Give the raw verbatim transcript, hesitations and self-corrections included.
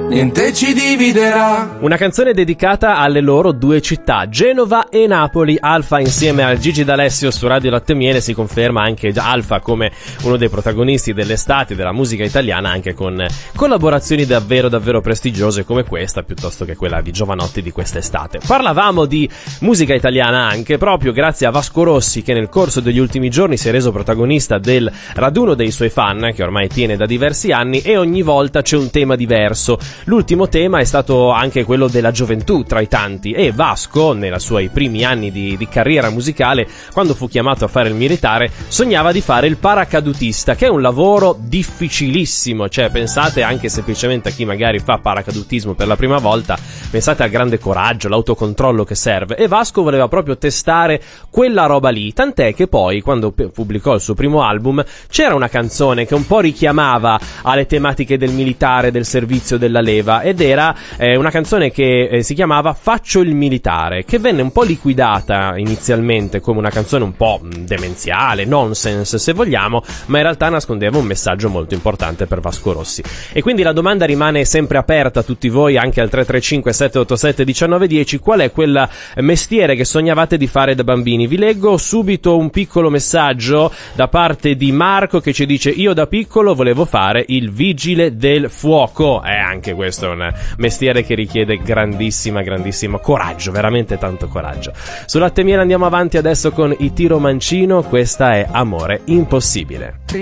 niente ci dividerà. Una canzone dedicata alle loro due città, Genova e Napoli. Alfa insieme a Gigi D'Alessio su Radio Latte e Miele, si conferma anche Alfa come uno dei protagonisti dell'estate della musica italiana, anche con collaborazioni davvero davvero prestigiose come questa, piuttosto che quella di Giovanotti di quest'estate. Parlavamo di musica italiana anche proprio grazie a Vasco Rossi, che nel corso degli ultimi giorni si è reso protagonista del raduno dei suoi fan, che ormai tiene da diversi anni, e ogni volta c'è un tema diverso. L'ultimo tema è stato anche quello della gioventù tra i tanti, e Vasco, nei suoi primi anni di, di carriera musicale, quando fu chiamato a fare il militare, sognava di fare il paracadutista, che è un lavoro difficilissimo. Cioè, pensate anche semplicemente a chi magari fa paracadutismo per la prima volta, pensate al grande coraggio, l'autocontrollo che serve, e Vasco voleva proprio testare quella roba lì, tant'è che poi, quando pubblicò il suo primo album, c'era una canzone che un po' richiamava alle tematiche del militare, del servizio, della leva, ed era eh, una canzone che eh, si chiamava Faccio il militare, che venne un po' liquidata inizialmente come una canzone un po' demenziale, nonsense se vogliamo, ma in realtà nascondeva un messaggio molto importante per Vasco Rossi. E quindi la domanda rimane sempre aperta a tutti voi, anche al tre tre cinque sette otto sette uno nove uno zero: qual è quel mestiere che sognavate di fare da bambini? Vi leggo subito un piccolo messaggio da parte di Marco, che ci dice: io da piccolo volevo fare il vigile del fuoco. E eh, anche questo è un mestiere che richiede grandissima, grandissimo coraggio, veramente tanto coraggio. Su Latte e Miele andiamo avanti adesso con I Tiro Mancino, questa è Amore Impossibile.